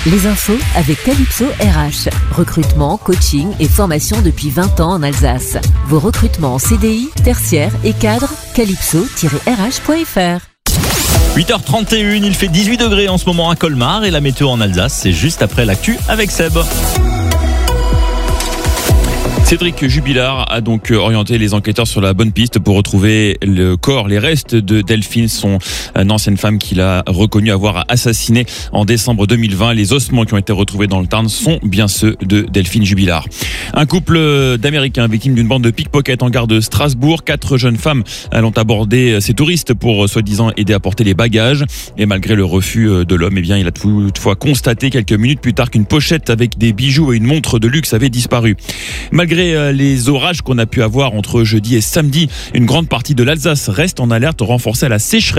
Les infos avec Calypso RH. Recrutement, coaching et formation depuis 20 ans en Alsace. Vos recrutements en CDI, tertiaire et cadre, calypso-rh.fr. 8h31, il fait 18 degrés en ce moment à Colmar et la météo en Alsace, c'est juste après l'actu avec Seb. Cédric Jubilard a donc orienté les enquêteurs sur la bonne piste pour retrouver le corps, les restes de Delphine, son ancienne femme qu'il a reconnu avoir assassiné en décembre 2020. Les ossements qui ont été retrouvés dans le Tarn sont bien ceux de Delphine Jubilard. Un couple d'Américains victimes d'une bande de pickpocket en gare de Strasbourg. 4 jeunes femmes ont abordé ces touristes pour soi-disant aider à porter les bagages. Et malgré le refus de l'homme, il a toutefois constaté quelques minutes plus tard qu'une pochette avec des bijoux et une montre de luxe avait disparu. Malgré les orages qu'on a pu avoir entre jeudi et samedi, une grande partie de l'Alsace reste en alerte renforcée à la sécheresse.